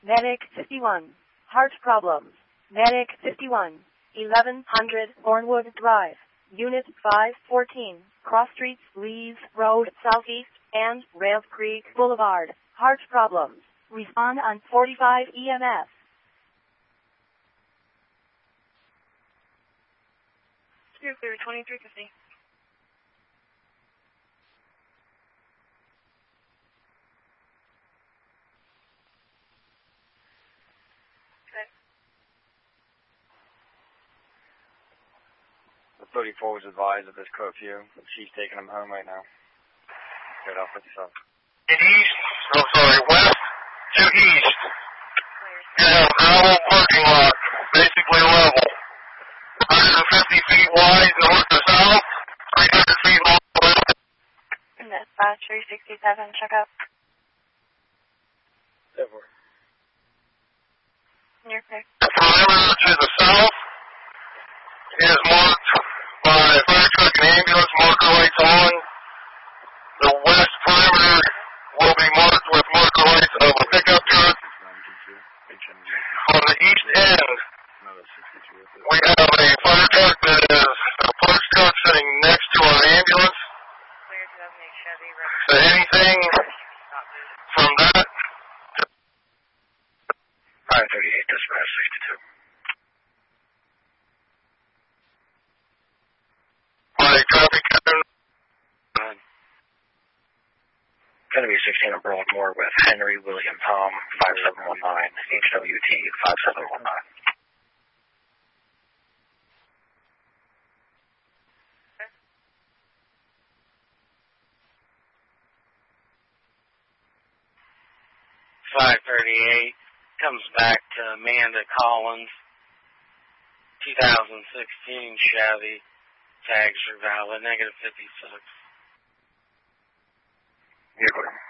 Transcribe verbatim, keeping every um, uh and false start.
Medic fifty-one. Heart problems. Medic fifty-one. eleven hundred Thornwood Drive. Unit five fourteen. Cross Streets, Lees Road, Southeast, and Rails Creek Boulevard. Heart problems. Respond on forty-five E M S. Steer clear twenty-three fifty. The thirty-four was advised of this curfew. She's taking him home right now. Get off fifty-seven. East, no sorry, west to east. You have gravel parking lot, basically level. one hundred fifty feet wide north to south, three hundred feet long west. And that's five three sixty-seven, check out. Over. Near clear. The perimeter to the south is marked by fire truck and ambulance marker lights on. The west perimeter will be marked with marker lights of a pickup truck. On the east end, we have a fire truck that is a parts truck sitting next to our ambulance. Clear two thousand eight Chevy, rubber. So anything from that, five thirty-eight, dispatch sixty-two. my traffic cone. Kennedy sixteen of Broadmoor with Henry William Tom, five seven one nine, H W T five seven one nine. five thirty-eight comes back to Amanda Collins, two thousand sixteen Chevy, tags are valid, negative fifty-six. You're clear.